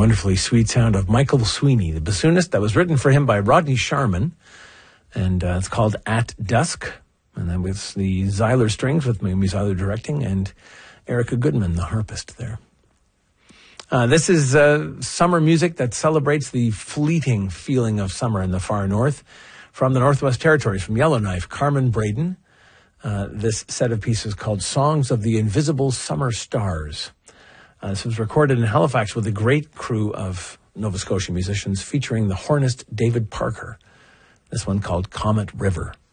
wonderfully sweet sound of Michael Sweeney, the bassoonist. That was written for him by Rodney Sharman, and it's called At Dusk. And then with the Zyler strings, with Mimi Zyler directing, and Erica Goodman, the harpist there. This is summer music that celebrates the fleeting feeling of summer in the far north. From the Northwest Territories, from Yellowknife, Carmen Braden. This set of pieces called Songs of the Invisible Summer Stars. This was recorded in Halifax with a great crew of Nova Scotia musicians featuring the hornist David Parker. This one called Comet River.